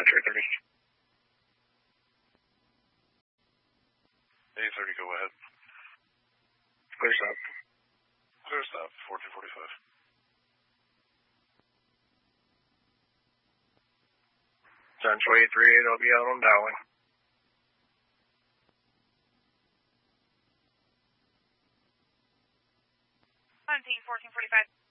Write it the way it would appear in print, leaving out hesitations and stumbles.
Metro 30. A30, go ahead. Clear stop. Clear stop, 1445. Central 838, I'll be out on Dowling. 1445.